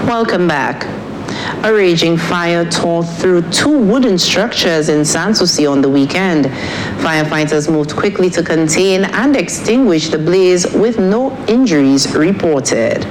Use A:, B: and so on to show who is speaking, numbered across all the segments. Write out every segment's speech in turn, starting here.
A: Welcome back. A raging fire tore through two wooden structures in Sans Souci on the weekend. Firefighters moved quickly to contain and extinguish the blaze with no injuries reported.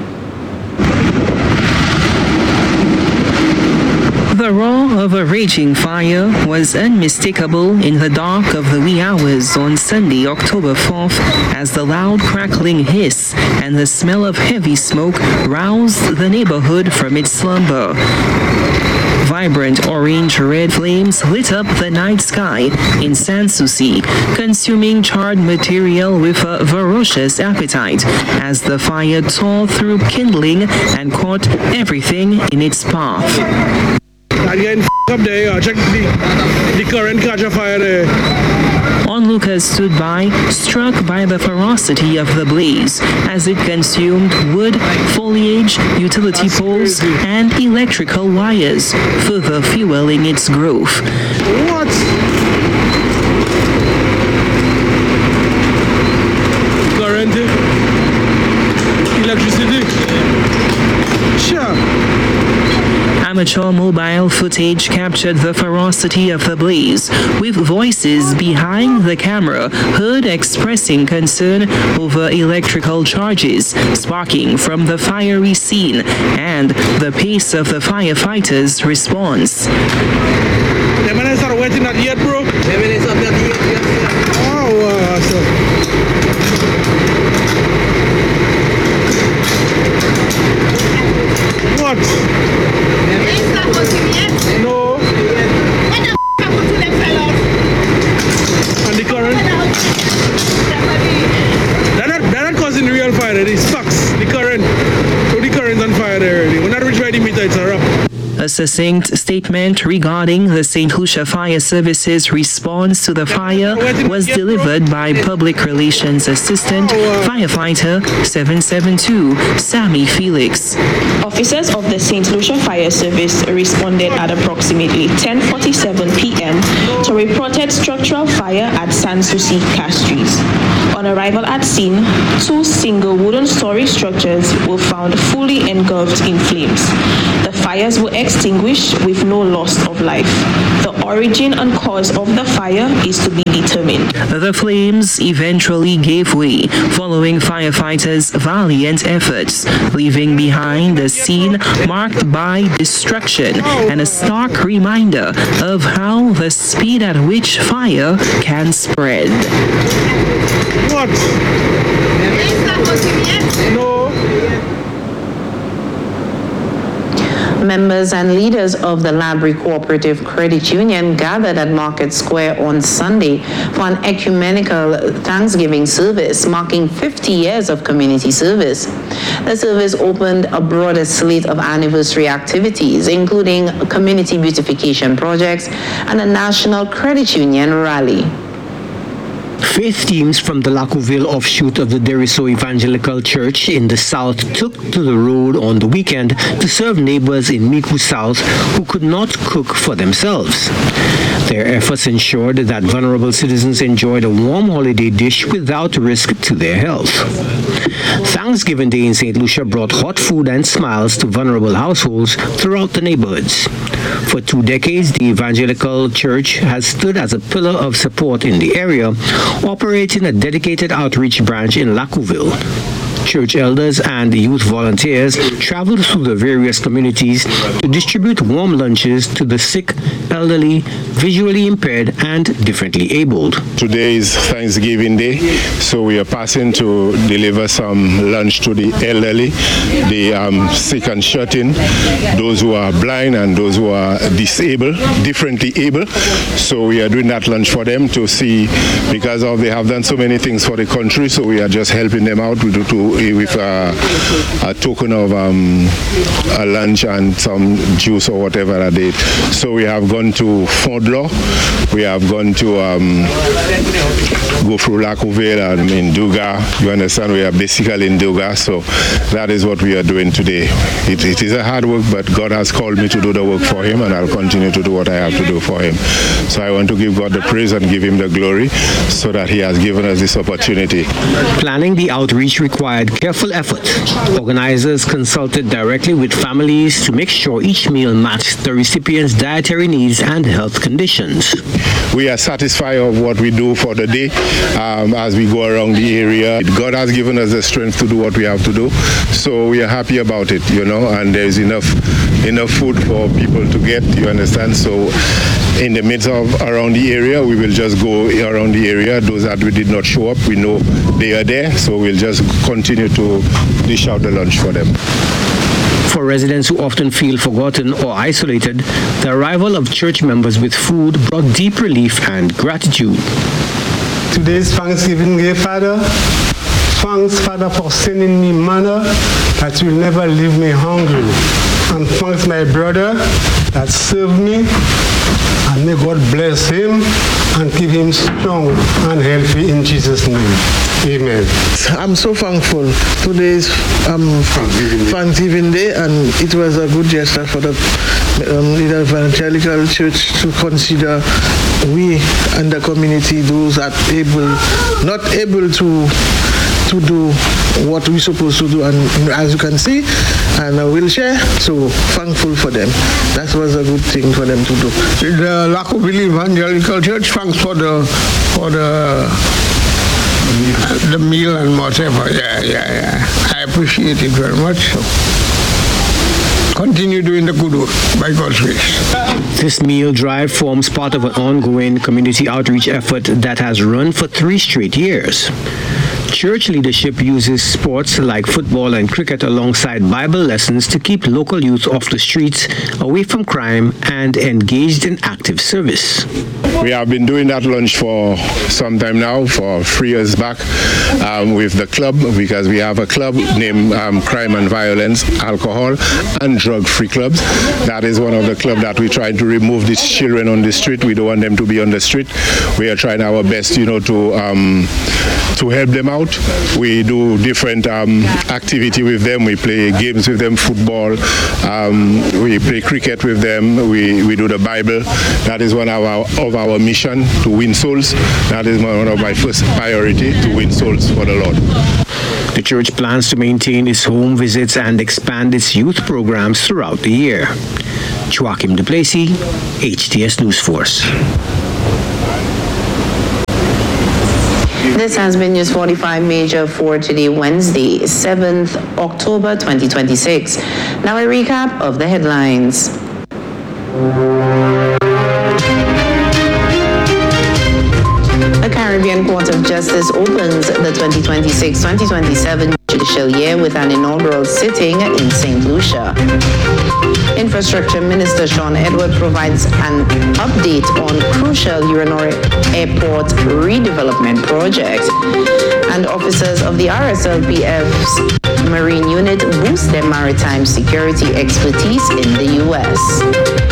B: The roar of a raging fire was unmistakable in the dark of the wee hours on Sunday, October 4th, as the loud crackling hiss and the smell of heavy smoke roused the neighborhood from its slumber. Vibrant orange-red flames lit up the night sky in Sans Souci, consuming charred material with a ferocious appetite as the fire tore through kindling and caught everything in its path.
C: I'm getting up there, check the current catch a fire there.
B: Onlookers stood by, struck by the ferocity of the blaze as it consumed wood, foliage, utility poles, and electrical wires, further fueling its growth.
C: What? Current, electricity. Sure.
B: Amateur mobile footage captured the ferocity of the blaze, with voices behind the camera heard expressing concern over electrical charges sparking from the fiery scene and the pace of the firefighters' response.
C: The minutes are waiting not yet, bro. The minutes are not yet. What? No. And the current? They're not causing real fire, it is facts. The current. So the current's on fire there already. When I reach by the meter, it's a wrap.
B: A succinct statement regarding the St. Lucia Fire Service's response to the fire was delivered by Public Relations Assistant Firefighter 772, Sammy Felix.
D: Officers of the St. Lucia Fire Service responded at approximately 10:47 p.m. to a reported structural fire at Sans Souci Castries. On arrival at scene, two single wooden storage structures were found fully engulfed in flames. The fires were extinguished with no loss of life. The origin and cause of the fire is to be determined.
B: The flames eventually gave way following firefighters' valiant efforts, leaving behind a scene marked by destruction and a stark reminder of how the speed at which fire can spread.
C: What? No.
A: Members and leaders of the Labrie Cooperative Credit Union gathered at Market Square on Sunday for an ecumenical Thanksgiving service marking 50 years of community service. The service opened a broader slate of anniversary activities, including community beautification projects and a national credit union rally.
E: Faith teams from the Lacouville offshoot of the Deriso Evangelical Church in the south took to the road on the weekend to serve neighbors in Micoud South who could not cook for themselves. Their efforts ensured that vulnerable citizens enjoyed a warm holiday dish without risk to their health. Thanksgiving Day in St. Lucia brought hot food and smiles to vulnerable households throughout the neighborhoods. For 2 decades, the Evangelical Church has stood as a pillar of support in the area, operating a dedicated outreach branch in Lacouville. Church elders and youth volunteers traveled through the various communities to distribute warm lunches to the sick, elderly, visually impaired, and differently abled.
F: Today is Thanksgiving Day, so we are passing to deliver some lunch to the elderly, the sick and shut-in, those who are blind and those who are disabled, differently able. So we are doing that lunch for them to see, because they have done so many things for the country, so we are just helping them out with a token of a lunch and some juice or whatever that they. So we have gone to Fondlaw, we have gone to go through Lacouville and in Douga. You understand, we are basically in Douga, so that is what we are doing today. It is a hard work, but God has called me to do the work for Him, and I'll continue to do what I have to do for Him. So I want to give God the praise and give Him the glory, so that He has given us this opportunity.
E: Planning the outreach required required careful effort. Organizers consulted directly with families to make sure each meal matched the recipient's dietary needs and health conditions.
F: We are satisfied of what we do for the day as we go around the area. God has given us the strength to do what we have to do, so we are happy about it, and there's enough food for people to get, you understand? So in the midst of around the area, we will just go around the area. Those that we did not show up, we know they are there, so we'll just continue to dish out the lunch for them.
E: For residents who often feel forgotten or isolated, the arrival of church members with food brought deep relief and gratitude.
G: Today is Thanksgiving Day, Father. Thanks, Father, for sending me manna that will never leave me hungry. And thanks my brother that served me. And may God bless him and keep him strong and healthy in Jesus' name. Amen.
H: I'm so thankful. Today is Thanksgiving Day, and it was a good gesture for the evangelical church to consider we and the community, those that not able to do what we're supposed to do, and as you can see, and a wheelchair, so thankful for them. That was a good thing for them to do.
G: The Lacoville Evangelical Church, thanks for the meal and whatever. Yeah. I appreciate it very much. Continue doing the good work, by God's grace.
E: This meal drive forms part of an ongoing community outreach effort that has run for 3 straight years. Church leadership uses sports like football and cricket alongside Bible lessons to keep local youth off the streets, away from crime, and engaged in active service.
F: We have been doing that lunch for some time now, for 3 years back, with the club, because we have a club named Crime and Violence, Alcohol and Drug-Free Clubs. That is one of the clubs that we're trying to remove these children on the street. We don't want them to be on the street. We are trying our best, to help them out. We do different activity with them. We play games with them, football. We play cricket with them. We do the Bible. That is one of our mission, to win souls. That is one of my first priority, to win souls for the Lord.
E: The church plans to maintain its home visits and expand its youth programs throughout the year. Joachim Duplessis, HTS News Force.
A: This has been News 45 Major for today, Wednesday, 7th October 2026. Now a recap of the headlines. The Caribbean Court of Justice opens the 2026-2027 judicial year with an inaugural sitting in St. Lucia. Infrastructure Minister Sean Edwards provides an update on crucial Urinori Airport redevelopment project. And officers of the RSLPF's Marine Unit boost their maritime security expertise in the U.S.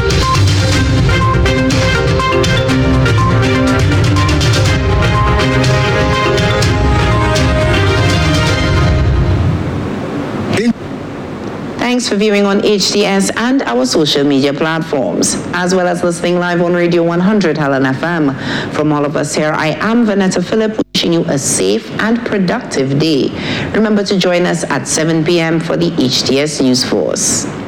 A: Thanks for viewing on HTS and our social media platforms, as well as listening live on Radio 100 Helen FM. From all of us here, I am Vanetta Phillip, wishing you a safe and productive day. Remember to join us at 7 p.m. for the HTS News Force.